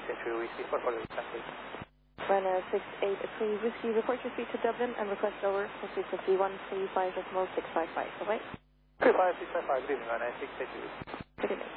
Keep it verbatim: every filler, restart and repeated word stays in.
eight three Whiskey for further traffic. Ryanair six eight three Whiskey, report your speed to Dublin and request over for frequency one three five decimal six five five. Bye-bye. three five six five five, good evening, Ryanair six eight three Whiskey. Good evening.